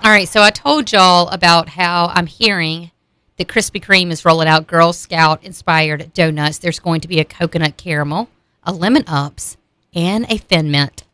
All right, so I told y'all about how I'm hearing that Krispy Kreme is rolling out Girl Scout inspired donuts. There's going to be a coconut caramel, a lemon ups, and a thin mint.